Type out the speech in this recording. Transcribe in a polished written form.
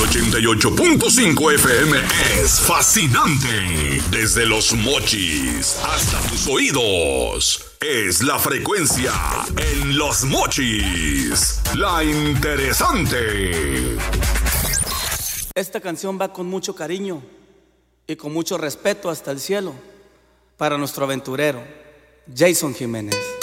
88.5 FM es fascinante. Desde Los Mochis hasta tus oídos. Es la frecuencia en Los Mochis. La interesante. Esta canción va con mucho cariño y con mucho respeto hasta el cielo para nuestro aventurero, Jason Jiménez.